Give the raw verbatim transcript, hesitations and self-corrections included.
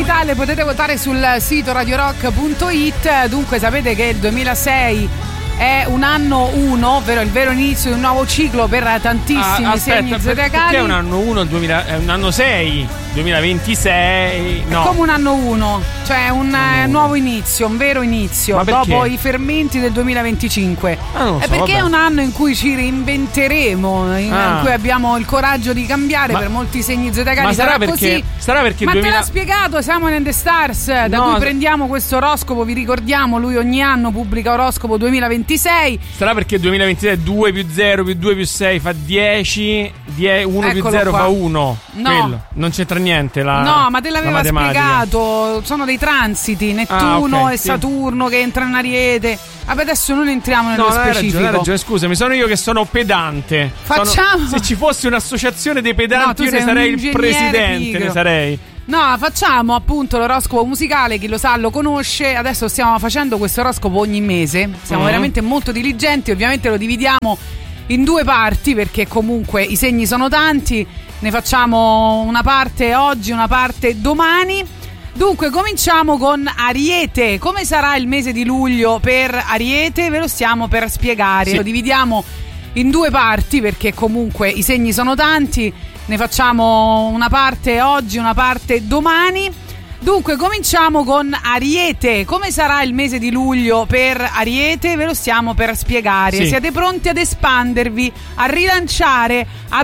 novità le potete votare sul sito radio rock punto it. Dunque sapete che il duemilasei è un anno uno, ovvero il vero inizio di un nuovo ciclo per tantissimi ah, segni aspetta, zodiacali. Perché è un anno uno, il duemila, è un anno sei, duemilaventisei, no. È come un anno uno, cioè un eh, nuovo inizio, un vero inizio, dopo i fermenti del duemilaventicinque. Ah, non è so, perché vabbè. è un anno in cui ci reinventeremo, in, Ah. in cui abbiamo il coraggio di cambiare. Ma- per molti segni zodiacali ma sarà sarà perché, così. sarà perché Ma duemila... te l'ha spiegato Simon and the Stars, da No, cui s- prendiamo questo oroscopo, vi ricordiamo, lui ogni anno pubblica oroscopo duemilaventisei. Sarà perché duemilaventisei due più zero più due più sei fa dieci, uno più Eccolo zero qua. fa uno. No. Quello. Non c'entra niente la No, ma te l'aveva la matematica. spiegato. Sono dei transiti, Nettuno Ah, ok, e sì. Saturno che entrano in Ariete. Vabbè, adesso non entriamo nello No, no, hai specifico. ragione, hai ragione, scusami, sono io che sono pedante. Facciamo- Sono- se ci fosse un'associazione dei No, pedanti, tu io ne sei sarei un il ingegnere presidente, pigro. ne sarei. No, facciamo appunto l'oroscopo musicale, chi lo sa lo conosce. Adesso stiamo facendo questo oroscopo ogni mese. Siamo Mhm. veramente molto diligenti. Ovviamente lo dividiamo in due parti perché comunque i segni sono tanti. Ne facciamo una parte oggi, una parte domani. Dunque cominciamo con Ariete. Come sarà il mese di luglio per Ariete? Ve lo stiamo per spiegare. Sì. Lo dividiamo in due parti perché comunque i segni sono tanti. Ne facciamo una parte oggi, una parte domani. Dunque cominciamo con Ariete. Come sarà il mese di luglio per Ariete? Ve lo stiamo per spiegare. Sì. Siete pronti ad espandervi, a rilanciare, a